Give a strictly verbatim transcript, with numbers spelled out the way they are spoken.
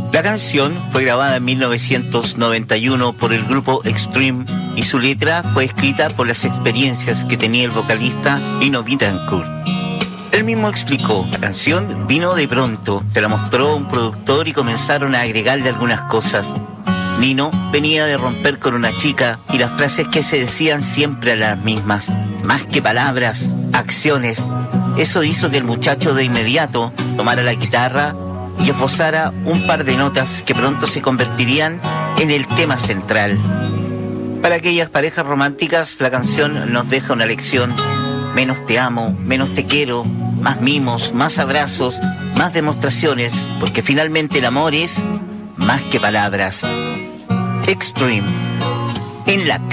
La canción fue grabada en mil novecientos noventa y uno por el grupo Extreme y su letra fue escrita por las experiencias que tenía el vocalista Lino Betancourt. Él mismo explicó, la canción vino de pronto, se la mostró un productor y comenzaron a agregarle algunas cosas. Nino venía de romper con una chica y las frases que se decían siempre eran las mismas. Más que palabras, acciones. Eso hizo que el muchacho de inmediato tomara la guitarra y esbozara un par de notas que pronto se convertirían en el tema central. Para aquellas parejas románticas, la canción nos deja una lección. Menos te amo, menos te quiero, más mimos, más abrazos, más demostraciones, porque finalmente el amor es más que palabras. Extreme, en la